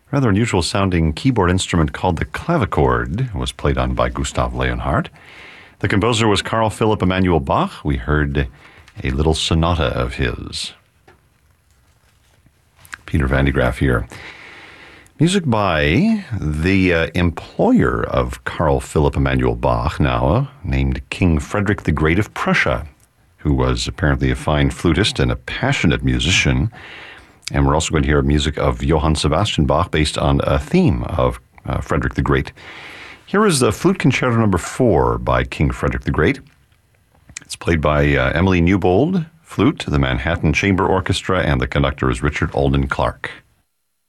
rather unusual sounding keyboard instrument called the clavichord was played on by Gustav Leonhardt. The composer was Carl Philipp Emanuel Bach. We heard a little sonata of his. Peter Van de Graaff here. Music by the employer of Carl Philipp Emanuel Bach, now named King Frederick the Great of Prussia, who was apparently a fine flutist and a passionate musician. And we're also going to hear music of Johann Sebastian Bach based on a theme of Frederick the Great. Here is the Flute Concerto No. 4 by King Frederick the Great. It's played by Emily Newbold, flute, the Manhattan Chamber Orchestra, and the conductor is Richard Alden Clark.